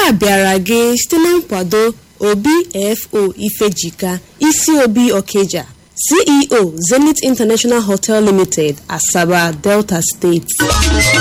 a bịara gị site na nkwado OBFO Ifejika isi Obi Okeja, CEO Zenith International Hotel Limited, Asaba, Delta State.